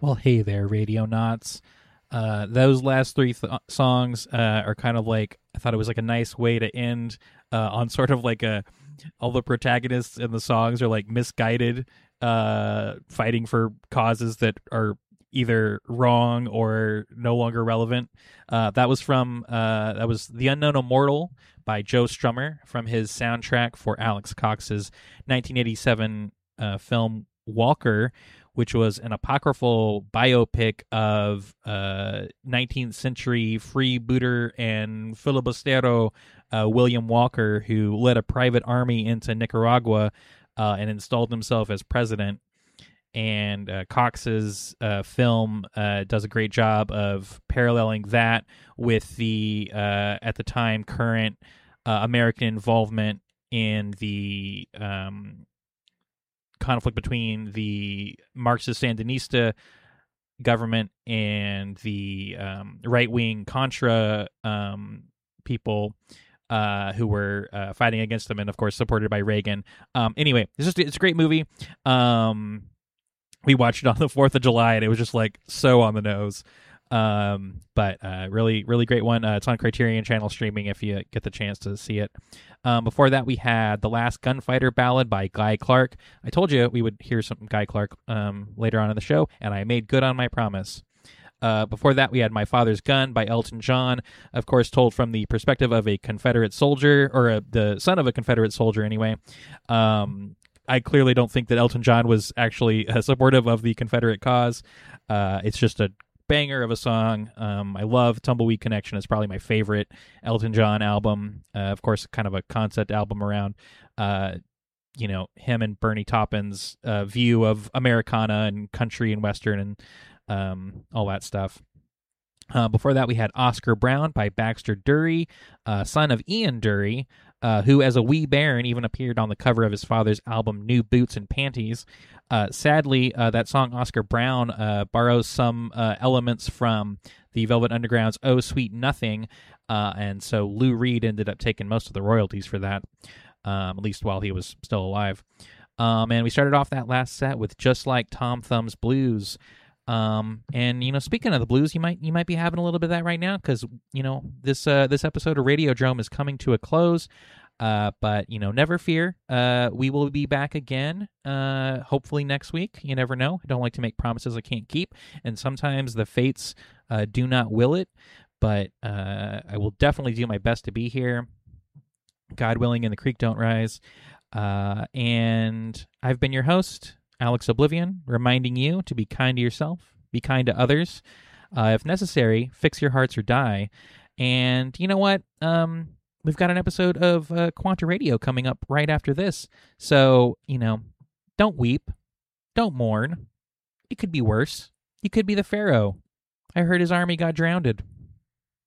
Well, hey there, Radio Knots. Those last three songs are kind of like, I thought it was like a nice way to end on sort of like all the protagonists in the songs are like misguided, fighting for causes that are either wrong or no longer relevant. That was The Unknown Immortal by Joe Strummer from his soundtrack for Alex Cox's 1987 film Walker, which was an apocryphal biopic of 19th century freebooter and filibustero William Walker, who led a private army into Nicaragua and installed himself as president. And Cox's film does a great job of paralleling that with the, at the time, current American involvement in the conflict between the Marxist Sandinista government and the right-wing Contra people who were fighting against them, and of course supported by Reagan. Anyway, it's a great movie. We watched it on the 4th of July, and it was just like so on the nose. But really, really great one. It's on Criterion Channel streaming if you get the chance to see it. Before that, we had The Last Gunfighter Ballad by Guy Clark. I told you we would hear some Guy Clark later on in the show, and I made good on my promise. Before that, we had My Father's Gun by Elton John, of course, told from the perspective of a Confederate soldier, or the son of a Confederate soldier anyway. I clearly don't think that Elton John was actually supportive of the Confederate cause. It's just a banger of a song. I love Tumbleweed Connection. It's probably my favorite Elton John album. Of course, kind of a concept album around, him and Bernie Taupin's view of Americana and country and Western and all that stuff. Before that, we had Oscar Brown by Baxter Dury, son of Ian Dury, who as a wee bairn even appeared on the cover of his father's album New Boots and Panties. Sadly, that song Oscar Brown borrows some elements from the Velvet Underground's Oh Sweet Nothing, and so Lou Reed ended up taking most of the royalties for that, at least while he was still alive. And we started off that last set with Just Like Tom Thumb's Blues. And speaking of the blues, you might be having a little bit of that right now, because this episode of Radiodrome is coming to a close. But never fear. We will be back again. Hopefully next week. You never know. I don't like to make promises I can't keep, and sometimes the fates do not will it. But I will definitely do my best to be here, God willing, and the creek don't rise. And I've been your host, Alex Oblivion, reminding you to be kind to yourself, be kind to others. If necessary, fix your hearts or die. And you know what? We've got an episode of Quanta Radio coming up right after this. So, don't weep. Don't mourn. It could be worse. You could be the Pharaoh. I heard his army got drowned.